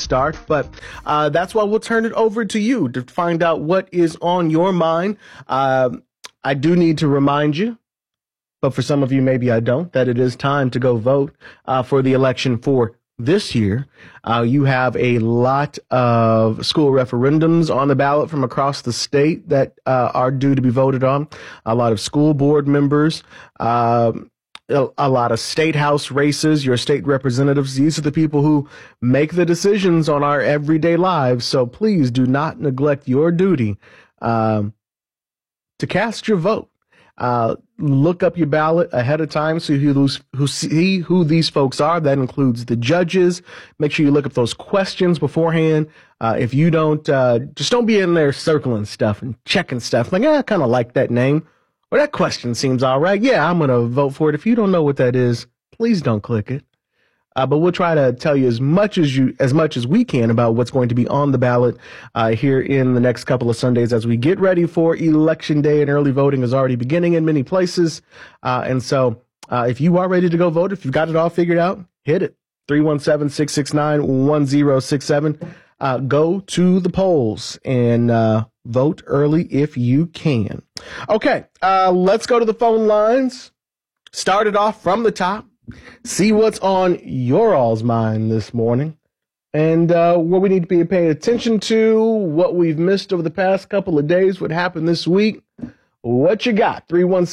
start. But that's why we'll turn it over to you to find out what is on your mind. I do need to remind you, but for some of you, maybe I don't, that it is time to go vote for the election for this year. You have a lot of school referendums on the ballot from across the state that are due to be voted on. A lot of school board members, a lot of state house races, your state representatives. These are the people who make the decisions on our everyday lives. So please do not neglect your duty to cast your vote. Look up your ballot ahead of time, see who these folks are. That includes the judges. Make sure you look up those questions beforehand. If you don't, just don't be in there circling stuff and checking stuff. Like, I kind of like that name, or that question seems all right. Yeah, I'm going to vote for it. If you don't know what that is, please don't click it. But we'll try to tell you as much as we can about what's going to be on the ballot here in the next couple of Sundays as we get ready for Election Day, and early voting is already beginning in many places. And so if you are ready to go vote, if you've got it all figured out, hit it. 317-669-1067. Go to the polls and vote early if you can. Okay, let's go to the phone lines. Start it off from the top. See what's on your all's mind this morning, and what we need to be paying attention to, what we've missed over the past couple of days, what happened this week. What you got?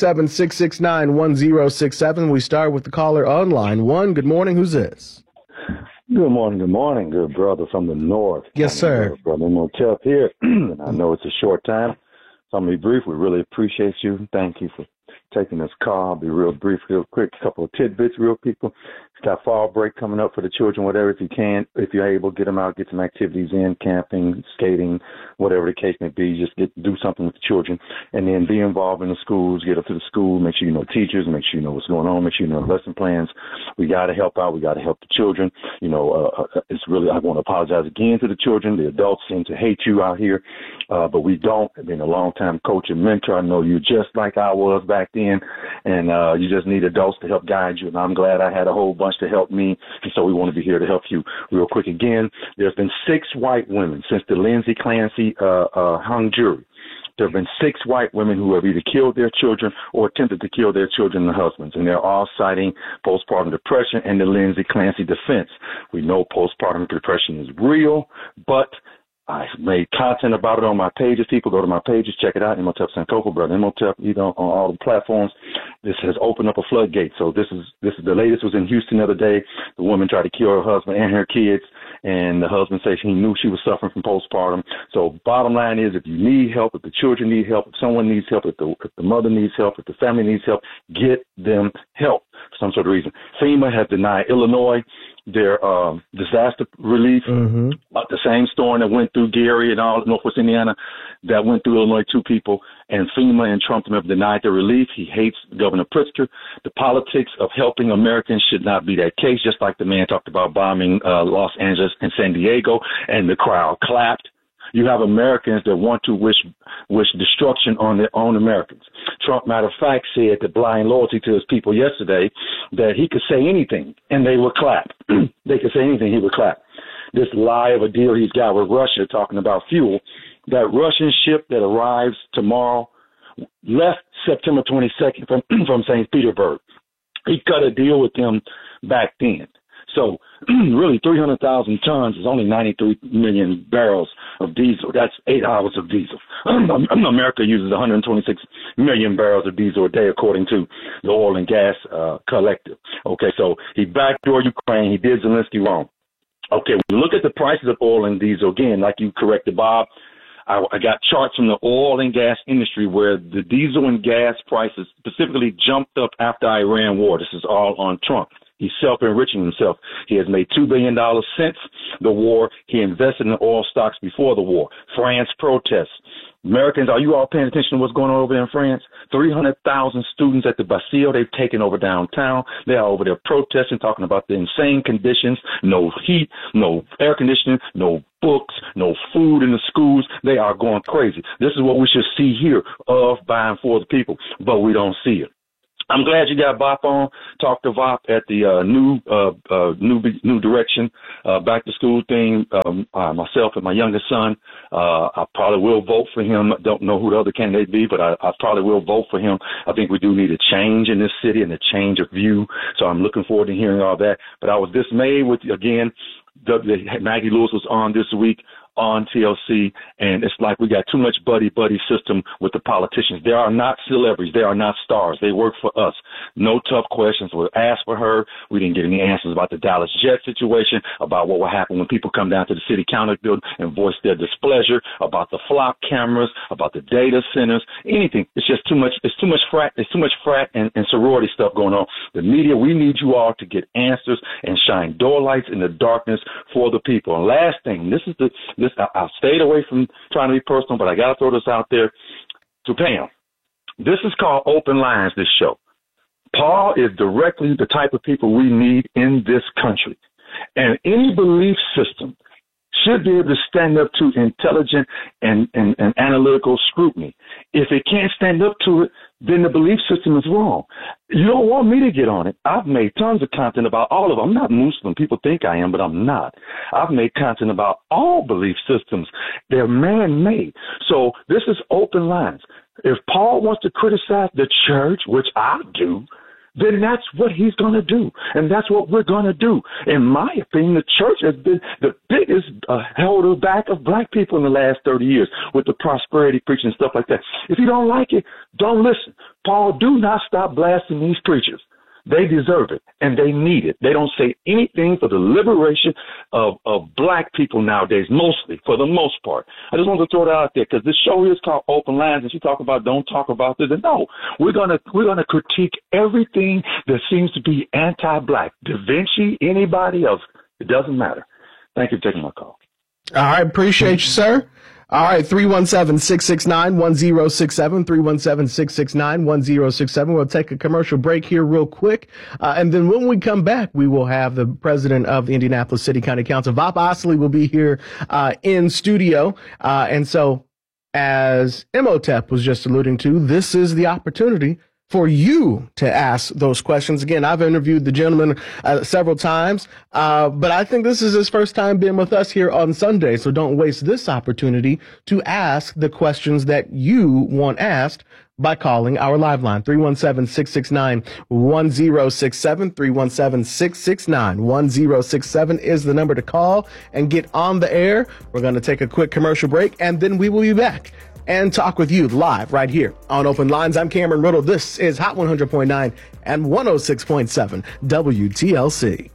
317-669-1067. We start with the caller on line one. Good morning. Who's this? Good morning. Good morning. Good brother from the north. Yes, sir. Brother Motep here. And I know it's a short time, so I'm going to be brief. We really appreciate you. Thank you for taking this call. I'll be real brief, real quick. A couple of tidbits, real people. It's got fall break coming up for the children, whatever. If you can, if you're able, get them out, get some activities in, camping, skating, whatever the case may be. Just do something with the children, and then be involved in the schools. Get up to the school. Make sure you know teachers. Make sure you know what's going on. Make sure you know lesson plans. We got to help out. We got to help the children. You know, it's really. I want to apologize again to the children. The adults seem to hate you out here, but we don't. I've been a long time coach and mentor. I know you just like I was back then. And you just need adults to help guide you. And I'm glad I had a whole bunch to help me. And so we want to be here to help you real quick. Again, there's been 6 white women since the Lindsay Clancy hung jury. There have been 6 white women who have either killed their children or attempted to kill their children and their husbands. And they're all citing postpartum depression and the Lindsay Clancy defense. We know postpartum depression is real, but I made content about it on my pages. People go to my pages, check it out. Imhotep Sankofa, Brother Imhotep, on all the platforms. This has opened up a floodgate. So this is the latest was in Houston the other day. The woman tried to kill her husband and her kids, and the husband says he knew she was suffering from postpartum. So bottom line is, if you need help, if the children need help, if someone needs help, if the mother needs help, if the family needs help, get them help for some sort of reason. FEMA has denied Illinois their disaster relief. Mm-hmm. The same storm that went through Gary and all Northwest Indiana, that went through Illinois, 2 people, and FEMA and Trump have denied their relief. He hates Governor Pritzker. The politics of helping Americans should not be that case, just like the man talked about bombing Los Angeles and San Diego, and the crowd clapped. You have Americans that want to wish destruction on their own Americans. Trump, matter of fact, said that blind loyalty to his people yesterday, that he could say anything and they would clap. They could say anything, he would clap. This lie of a deal he's got with Russia, talking about fuel, that Russian ship that arrives tomorrow left September 22nd from St. Petersburg. He cut a deal with them back then. So really 300,000 tons is only 93 million barrels of diesel. That's 8 hours of diesel. America uses 126 million barrels of diesel a day, according to the Oil and Gas Collective. Okay, so he backdoored Ukraine. He did Zelensky wrong. Okay, when you look at the prices of oil and diesel, again, like you corrected, Bob, I got charts from the oil and gas industry where the diesel and gas prices specifically jumped up after Iran war. This is all on Trump. He's self-enriching himself. He has made $2 billion since the war. He invested in the oil stocks before the war. France protests. Americans, are you all paying attention to what's going on over there in France? 300,000 students at the Bastille. They've taken over downtown. They are over there protesting, talking about the insane conditions, no heat, no air conditioning, no books, no food in the schools. They are going crazy. This is what we should see here, of, by, and for the people, but we don't see it. I'm glad you got Vop on. Talk to Vop at the new direction back to school thing. Myself and my youngest son, I probably will vote for him. Don't know who the other candidate be, but I probably will vote for him. I think we do need a change in this city and a change of view. So I'm looking forward to hearing all that. But I was dismayed with, again, Maggie Lewis was on this week on TLC, and it's like we got too much buddy system with the politicians. They are not celebrities. They are not stars. They work for us. No tough questions were asked for her. We didn't get any answers about the Dallas Jet situation, about what will happen when people come down to the city council building and voice their displeasure, about the flock cameras, about the data centers, anything. It's just too much. It's too much frat and sorority stuff going on. The media, we need you all to get answers and shine door lights in the darkness for the people. And last thing, I stayed away from trying to be personal, but I got to throw this out there to Pam. This is called Open Lines, this show. Paul is directly the type of people we need in this country. And any belief system should be able to stand up to intelligent and analytical scrutiny. If it can't stand up to it, then the belief system is wrong. You don't want me to get on it. I've made tons of content about all of them. I'm not Muslim. People think I am, but I'm not. I've made content about all belief systems. They're man-made. So this is Open Lines. If Paul wants to criticize the church, which I do, then that's what he's going to do. And that's what we're going to do. In my opinion, the church has been the biggest holder back of black people in the last 30 years with the prosperity preaching and stuff like that. If you don't like it, don't listen. Paul, do not stop blasting these preachers. They deserve it, and they need it. They don't say anything for the liberation of black people nowadays, mostly, for the most part. I just want to throw that out there because this show is called Open Lines, and she talk about don't talk about this. And no, we're gonna critique everything that seems to be anti-black. Da Vinci, anybody else, it doesn't matter. Thank you for taking my call. All right, appreciate you, sir. All right, 317-669-1067, 317-669-1067. We'll take a commercial break here real quick. And then when we come back, we will have the president of the Indianapolis City County Council, Vop Osili, will be here in studio. And so, as Imhotep was just alluding to, this is the opportunity for you to ask those questions. Again, I've interviewed the gentleman several times, but I think this is his first time being with us here on Sunday. So don't waste this opportunity to ask the questions that you want asked by calling our live line, 317-669-1067, 317-669-1067 is the number to call and get on the air. We're going to take a quick commercial break, and then we will be back and talk with you live right here on Open Lines. I'm Cameron Riddle. This is Hot 100.9 and 106.7 WTLC.